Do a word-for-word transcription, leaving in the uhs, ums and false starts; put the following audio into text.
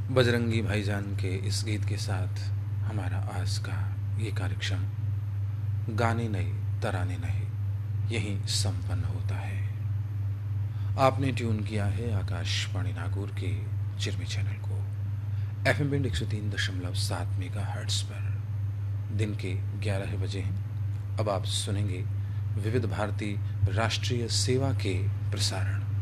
बजरंगी भाईजान के इस गीत के साथ हमारा आज का ये कार्यक्रम गाने नहीं तराने नहीं यहीं संपन्न होता है। आपने ट्यून किया है आकाशवाणी नागौर के चिरमी चैनल को एफएम बैंड एक सौ तीन दशमलव सात मेगा हर्ट्ज पर। दिन के ग्यारह बजे हैं। अब आप सुनेंगे विविध भारती राष्ट्रीय सेवा के प्रसारण।